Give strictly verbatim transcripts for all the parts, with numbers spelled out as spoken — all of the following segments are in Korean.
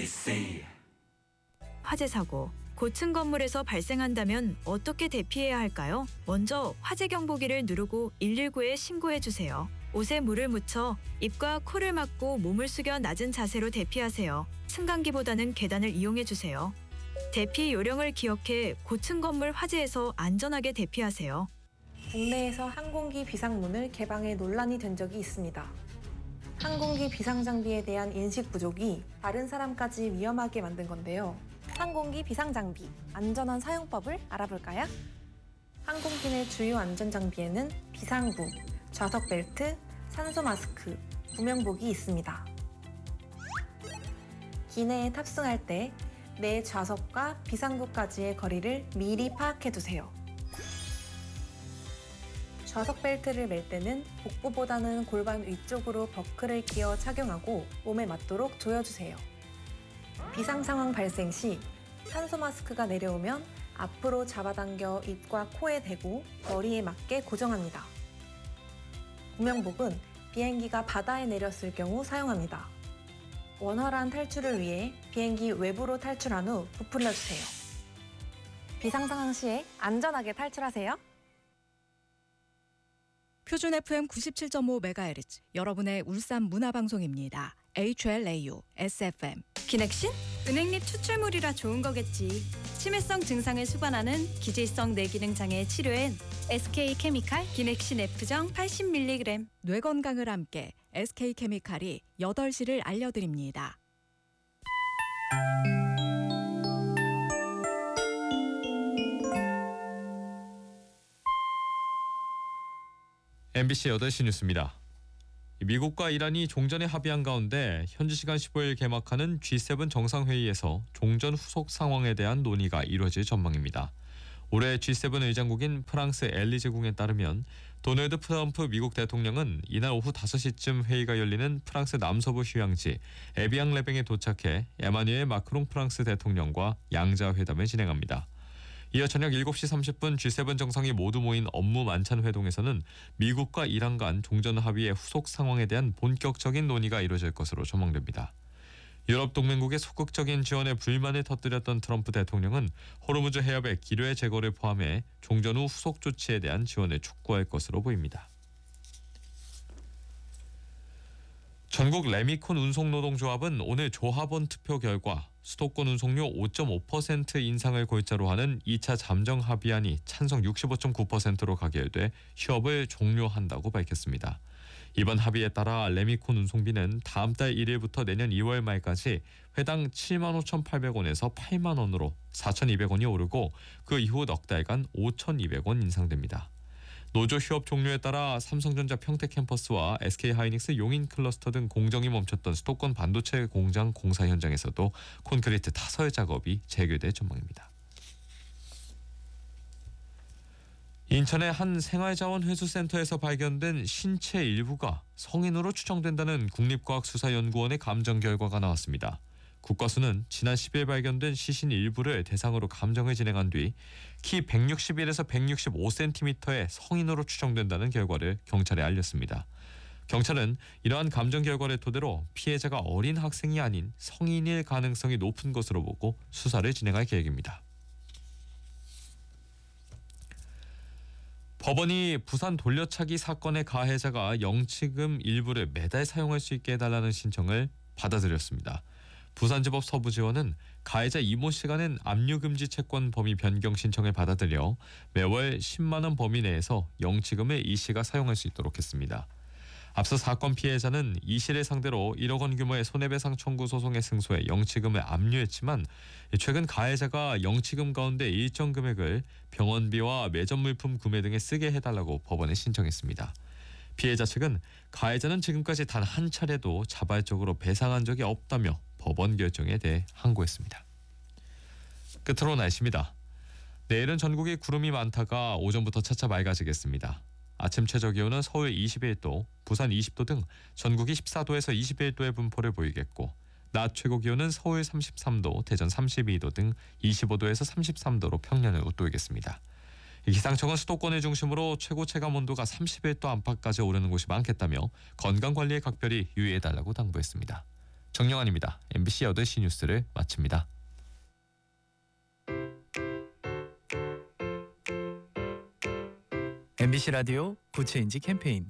엠비씨 화재 사고, 고층 건물에서 발생한다면 어떻게 대피해야 할까요? 먼저 화재 경보기를 누르고 일일구에 신고해 주세요. 옷에 물을 묻혀 입과 코를 막고 몸을 숙여 낮은 자세로 대피하세요. 승강기보다는 계단을 이용해 주세요. 대피 요령을 기억해 고층 건물 화재에서 안전하게 대피하세요. 국내에서 항공기 비상문을 개방해 논란이 된 적이 있습니다. 항공기 비상장비에 대한 인식 부족이 다른 사람까지 위험하게 만든 건데요. 항공기 비상장비, 안전한 사용법을 알아볼까요? 항공기 내 주요 안전장비에는 비상구, 좌석 벨트, 산소 마스크, 구명복이 있습니다. 기내에 탑승할 때 내 좌석과 비상구까지의 거리를 미리 파악해두세요. 좌석 벨트를 멜 때는 복부보다는 골반 위쪽으로 버클을 끼워 착용하고 몸에 맞도록 조여주세요. 비상 상황 발생 시 산소 마스크가 내려오면 앞으로 잡아당겨 입과 코에 대고 머리에 맞게 고정합니다. 구명복은 비행기가 바다에 내렸을 경우 사용합니다. 원활한 탈출을 위해 비행기 외부로 탈출한 후 부풀려주세요. 비상 상황 시에 안전하게 탈출하세요. 표준 에프엠 구십칠 점 오 메가헤르츠 여러분의 울산 문화방송입니다. 에이치엘에이유, 에스에프엠. 기넥신? 은행잎 추출물이라 좋은 거겠지. 치매성 증상을 수반하는 기질성 뇌기능 장애 치료엔 에스케이케미칼 기넥신 F정 팔십 밀리그램. 뇌 건강을 함께 에스케이케미칼이 여덟 시를 알려드립니다. 엠비씨 여덟 시 뉴스입니다. 미국과 이란이 종전에 합의한 가운데 현지 시간 십오 일 개막하는 지 세븐 정상회의에서 종전 후속 상황에 대한 논의가 이루어질 전망입니다. 올해 지 세븐 의장국인 프랑스 엘리제궁에 따르면 도널드 트럼프 미국 대통령은 이날 오후 다섯 시쯤 회의가 열리는 프랑스 남서부 휴양지 에비앙 레뱅에 도착해 에마뉘엘 마크롱 프랑스 대통령과 양자 회담을 진행합니다. 이어 저녁 일곱 시 삼십 분 지 세븐 정상이 모두 모인 업무 만찬 회동에서는 미국과 이란 간 종전 합의의 후속 상황에 대한 본격적인 논의가 이루어질 것으로 전망됩니다. 유럽 동맹국의 소극적인 지원에 불만을 터뜨렸던 트럼프 대통령은 호르무즈 해협의 기뢰 제거를 포함해 종전 후 후속 조치에 대한 지원을 촉구할 것으로 보입니다. 전국 레미콘 운송노동조합은 오늘 조합원 투표 결과 수도권 운송료 오 점 오 퍼센트 인상을 골자로 하는 이 차 잠정 합의안이 찬성 육십오 점 구 퍼센트로 가결돼 휴업을 종료한다고 밝혔습니다. 이번 합의에 따라 레미콘 운송비는 다음 달 일 일부터 내년 이월 말까지 회당 칠만 오천팔백 원에서 팔만 원으로 사천이백 원이 오르고 그 이후 넉 달간 오천이백 원 인상됩니다. 노조 휴업 종료에 따라 삼성전자 평택캠퍼스와 에스케이하이닉스 용인클러스터 등 공정이 멈췄던 수도권 반도체 공장 공사 현장에서도 콘크리트 타설 작업이 재개될 전망입니다. 인천의 한 생활자원회수센터에서 발견된 신체 일부가 성인으로 추정된다는 국립과학수사연구원의 감정 결과가 나왔습니다. 국과수는 지난 십 일 발견된 시신 일부를 대상으로 감정을 진행한 뒤 키 백육십일에서 백육십오 센티미터의 성인으로 추정된다는 결과를 경찰에 알렸습니다. 경찰은 이러한 감정 결과를 토대로 피해자가 어린 학생이 아닌 성인일 가능성이 높은 것으로 보고 수사를 진행할 계획입니다. 법원이 부산 돌려차기 사건의 가해자가 영치금 일부를 매달 사용할 수 있게 해달라는 신청을 받아들였습니다. 부산지법 서부지원은 가해자 이모 씨가 낸 압류금지 채권 범위 변경 신청을 받아들여 매월 십만 원 범위 내에서 영치금을 이 씨가 사용할 수 있도록 했습니다. 앞서 사건 피해자는 이 씨를 상대로 일억 원 규모의 손해배상 청구 소송에 승소해 영치금을 압류했지만 최근 가해자가 영치금 가운데 일정 금액을 병원비와 매점 물품 구매 등에 쓰게 해달라고 법원에 신청했습니다. 피해자 측은 가해자는 지금까지 단 한 차례도 자발적으로 배상한 적이 없다며 법원 결정에 대해 항고했습니다. 끝으로 날씨입니다. 내일은 전국이 구름이 많다가 오전부터 차차 맑아지겠습니다. 아침 최저기온은 서울 이십일 도, 부산 이십 도 등 전국이 십사 도에서 이십일 도의 분포를 보이겠고 낮 최고기온은 서울 삼십삼 도, 대전 삼십이 도 등 이십오 도에서 삼십삼 도로 평년을 웃돌겠습니다. 기상청은 수도권을 중심으로 최고 체감 온도가 삼십일 도 안팎까지 오르는 곳이 많겠다며 건강관리에 각별히 유의해달라고 당부했습니다. 정영환입니다. 엠비씨 여덟 시 뉴스를 마칩니다. 엠비씨 라디오 구체인지 캠페인.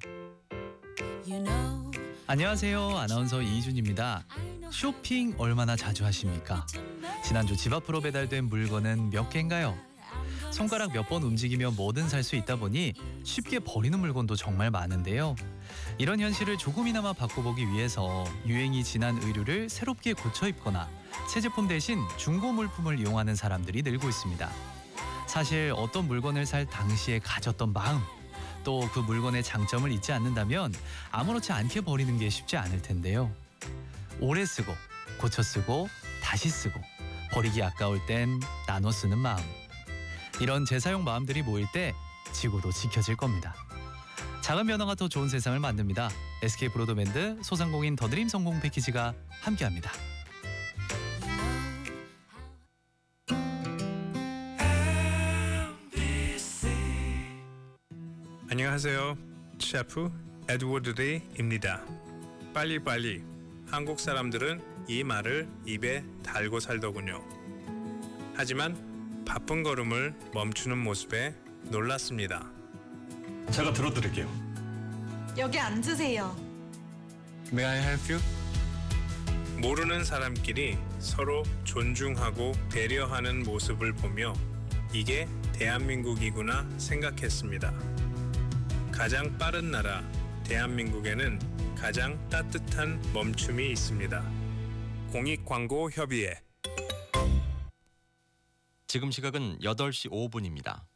안녕하세요. 아나운서 이준입니다. 쇼핑 얼마나 자주 하십니까? 지난주 집 앞으로 배달된 물건은 몇 개인가요? 손가락 몇 번 움직이면 뭐든 살 수 있다 보니 쉽게 버리는 물건도 정말 많은데요. 이런 현실을 조금이나마 바꿔보기 위해서 유행이 지난 의류를 새롭게 고쳐 입거나 새 제품 대신 중고 물품을 이용하는 사람들이 늘고 있습니다. 사실 어떤 물건을 살 당시에 가졌던 마음, 또 그 물건의 장점을 잊지 않는다면 아무렇지 않게 버리는 게 쉽지 않을 텐데요. 오래 쓰고 고쳐 쓰고 다시 쓰고 버리기 아까울 땐 나눠 쓰는 마음. 이런 재사용 마음들이 모일 때 지구도 지켜질 겁니다. 작은 변화가 더 좋은 세상을 만듭니다. 에스케이 브로드밴드 소상공인 더드림 성공 패키지가 함께합니다. 안녕하세요. 셰프 에드워드 리입니다. 빨리빨리. 한국 사람들은 이 말을 입에 달고 살더군요. 하지만 바쁜 걸음을 멈추는 모습에 놀랐습니다. 제가 들어드릴게요. 여기 앉으세요. May I help you? 모르는 사람끼리 서로 존중하고 배려하는 모습을 보며 이게 대한민국이구나 생각했습니다. 가장 빠른 나라 대한민국에는 가장 따뜻한 멈춤이 있습니다. 공익광고협의회. 지금 시각은 여덟 시 오 분입니다.